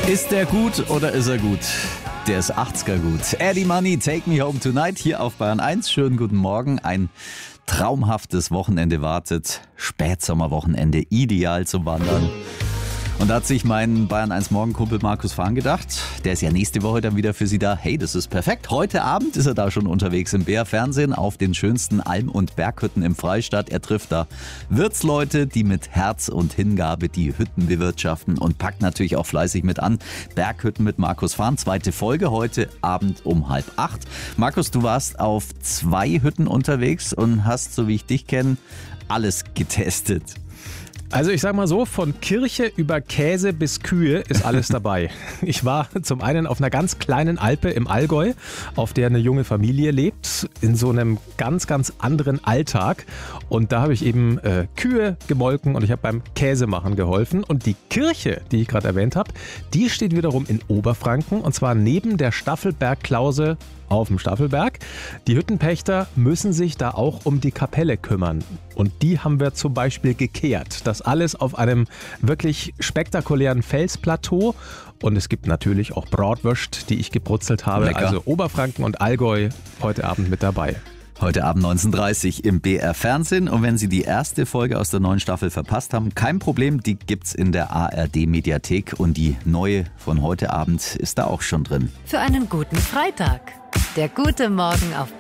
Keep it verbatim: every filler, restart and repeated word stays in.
Ist der gut oder ist er gut? Der ist achtziger gut. Eddie Money, Take Me Home Tonight hier auf Bayern eins. Schönen guten Morgen. Ein traumhaftes Wochenende wartet. Spätsommerwochenende, ideal zum Wandern. Und da hat sich mein Bayern eins Morgenkumpel Markus Fahn gedacht, der ist ja nächste Woche dann wieder für Sie da. Hey, das ist perfekt. Heute Abend ist er da schon unterwegs im B R Fernsehen auf den schönsten Alm- und Berghütten im Freistaat. Er trifft da Wirtsleute, die mit Herz und Hingabe die Hütten bewirtschaften und packt natürlich auch fleißig mit an. Berghütten mit Markus Fahn, zweite Folge heute Abend um halb acht. Markus, du warst auf zwei Hütten unterwegs und hast, so wie ich dich kenne, alles getestet. Also ich sag mal so, von Kirche über Käse bis Kühe ist alles dabei. Ich war zum einen auf einer ganz kleinen Alpe im Allgäu, auf der eine junge Familie lebt, in so einem ganz, ganz anderen Alltag. Und da habe ich eben äh, Kühe gemolken und ich habe beim Käsemachen geholfen. Und die Kirche, die ich gerade erwähnt habe, die steht wiederum in Oberfranken und zwar neben der Staffelberg-Klause auf dem Staffelberg. Die Hüttenpächter müssen sich da auch um die Kapelle kümmern. Und die haben wir zum Beispiel gekehrt. Das alles auf einem wirklich spektakulären Felsplateau. Und es gibt natürlich auch Bratwürst, die ich gebrutzelt habe. Lecker. Also Oberfranken und Allgäu heute Abend mit dabei. Heute Abend neunzehn Uhr dreißig im B R Fernsehen. Und wenn Sie die erste Folge aus der neuen Staffel verpasst haben, kein Problem, die gibt's in der A R D-Mediathek. Und die neue von heute Abend ist da auch schon drin. Für einen guten Freitag. Der gute Morgen auf